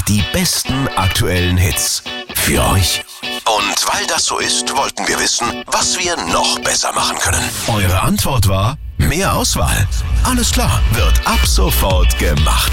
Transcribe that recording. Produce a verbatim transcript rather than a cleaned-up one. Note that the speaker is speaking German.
die besten aktuellen Hits. Für euch. Und weil das so ist, wollten wir wissen, was wir noch besser machen können. Eure Antwort war: mehr Auswahl. Alles klar, wird ab sofort gemacht.